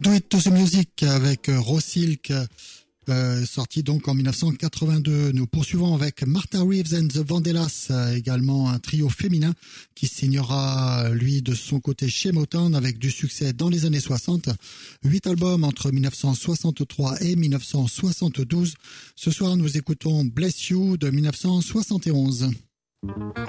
Do It to the Music avec Rosilk, sorti donc en 1982. Nous poursuivons avec Martha Reeves and the Vandellas, également un trio féminin qui signera lui de son côté chez Motown avec du succès dans les années 60. 8 albums entre 1963 et 1972. Ce soir, nous écoutons Bless You de 1971.